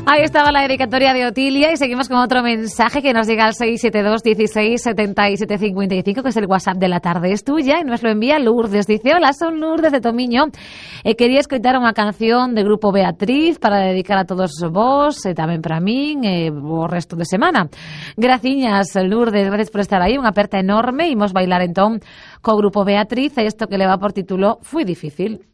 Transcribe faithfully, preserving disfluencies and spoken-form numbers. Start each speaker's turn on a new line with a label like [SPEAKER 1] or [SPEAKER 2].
[SPEAKER 1] Ahí estaba la dedicatoria de Otilia y seguimos con otro mensaje que nos llega al seis siete dos, dieciséis, setenta y siete cincuenta y cinco, que es el WhatsApp de la tarde es tuya, y nos lo envía Lourdes. Dice: hola, son Lourdes de Tomiño. Eh, quería escoitar unha canción de Grupo Beatriz para dedicar a todos vos, e tamén para min, e o resto de semana. Graciñas, Lourdes, gracias por estar aí, unha aperta enorme. Imos bailar entón co Grupo Beatriz, e isto que leva por título Fui difícil.